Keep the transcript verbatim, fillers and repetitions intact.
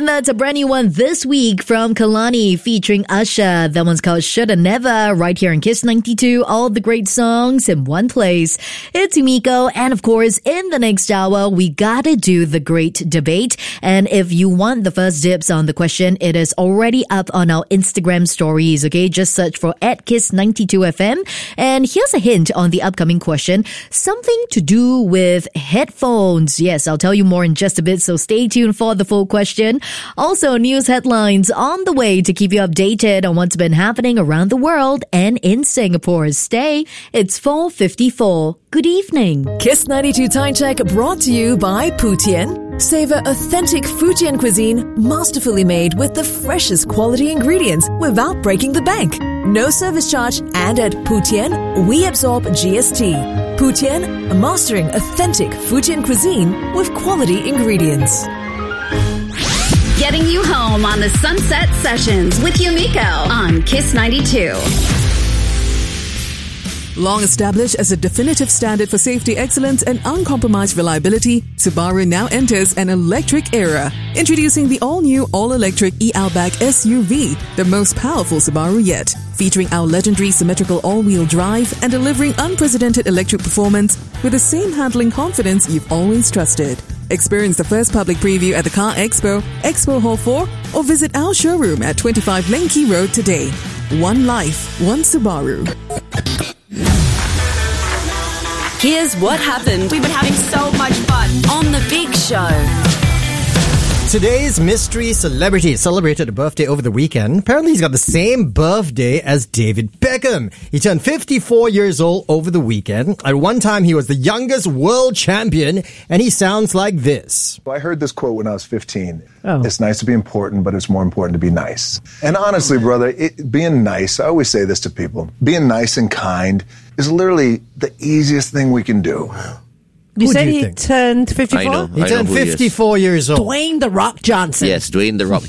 that's a brand new one this week from Kalani featuring Usher. That one's called Shoulda Never, right here in Kiss ninety-two. All the great songs in one place. It's Umiko, and of course, in the next hour, we gotta do the great debate. And if you want the first dibs on the question, it is already up on our Instagram stories, okay? Just search for at Kiss ninety-two F M. And here's a hint on the upcoming question. Something to do with headphones. Yes, I'll tell you more in just a bit, so stay tuned for the full question. Also, news headlines on the way to keep you updated on what's been happening around the world and in Singapore. Stay. It's four fifty-four. Good evening. Kiss ninety-two Time Check brought to you by Putian. Savor authentic Fujian cuisine masterfully made with the freshest quality ingredients without breaking the bank. No service charge, and at Putian, we absorb G S T. Putian, mastering authentic Fujian cuisine with quality ingredients. Getting you home on the Sunset Sessions with Yumiko on Kiss ninety-two. Long established as a definitive standard for safety excellence and uncompromised reliability, Subaru now enters an electric era. Introducing the all-new, all-electric e-Outback S U V, the most powerful Subaru yet. Featuring our legendary symmetrical all-wheel drive and delivering unprecedented electric performance with the same handling confidence you've always trusted. Experience the first public preview at the Car Expo, Expo Hall four, or visit our showroom at twenty-five Lane Key Road today. One life, one Subaru. Here's what happened. We've been having so much fun on The Big Show. Today's mystery celebrity celebrated a birthday over the weekend. Apparently he's got the same birthday as David Beckham. He turned fifty-four years old over the weekend. At one time, he was the youngest world champion, and he sounds like this. I heard this quote when I was fifteen. Oh. It's nice to be important, but it's more important to be nice. And honestly, brother, it, being nice, I always say this to people, being nice and kind is literally the easiest thing we can do. You Who said do you he think? turned fifty-four? I know. He I turned know who he is. fifty-four years old. Dwayne The Rock Johnson. Yes, Dwayne The Rock